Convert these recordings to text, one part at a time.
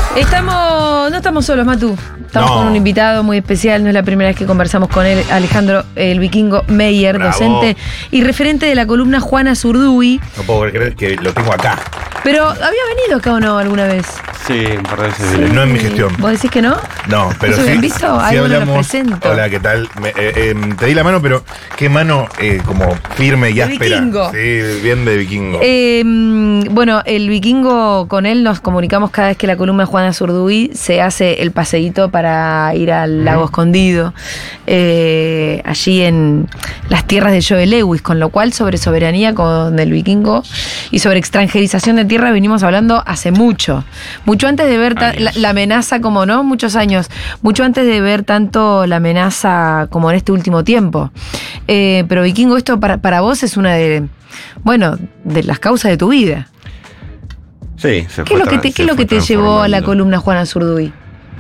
No estamos solos, Matu. Estamos con un invitado muy especial. No es la primera vez que conversamos con él. Alejandro el Vikingo Meyer, Bravo. Docente y referente de la columna Juana Zurduy. No puedo creer que lo tengo acá. Pero, ¿había venido acá o no alguna vez? Sí, un par de veces. Sí. No en mi gestión. ¿Vos decís que no? No, pero ¿No se sí. habían visto? Sí Ay, bueno, lo hablamos. presento. Hola, ¿qué tal? Te di la mano, pero qué mano como firme y De áspera. vikingo. Sí, bien de vikingo. Bueno, el Vikingo, con él nos comunicamos cada vez que la columna Juana Zurduy se hace el paseíto para ir al lago escondido, allí en las tierras de Joe Lewis, con lo cual sobre soberanía con el Vikingo y sobre extranjerización de tierra venimos hablando hace mucho antes de ver la amenaza como, ¿no? Muchos años, mucho antes de ver tanto la amenaza como en este último tiempo. Pero Vikingo, esto para vos es una de las causas de tu vida. Sí, ¿Qué es lo que te llevó a la columna Juana Zurduy?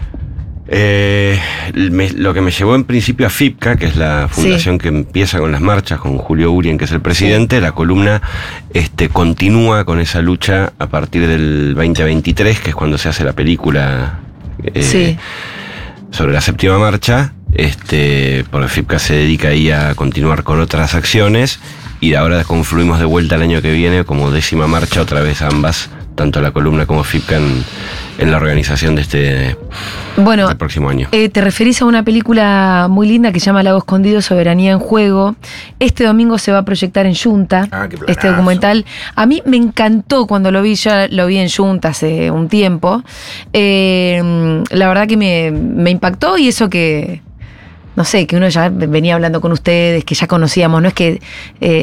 Lo que me llevó en principio a FIPCA, que es la fundación que empieza con las marchas, con Julio Urien, que es el presidente. La columna continúa con esa lucha a partir del 2023, que es cuando se hace la película sobre la séptima marcha. Porque FIPCA se dedica ahí a continuar con otras acciones, y ahora confluimos de vuelta el año que viene como 10ª marcha, otra vez ambas, tanto la columna como FIPCA en la organización de del próximo año. Te referís a una película muy linda que se llama Lago Escondido, Soberanía en Juego. Este domingo se va a proyectar en Junta, este documental. A mí me encantó cuando lo vi, ya lo vi en Junta hace un tiempo. La verdad que me impactó, y eso que, no sé, que uno ya venía hablando con ustedes, que ya conocíamos, no es que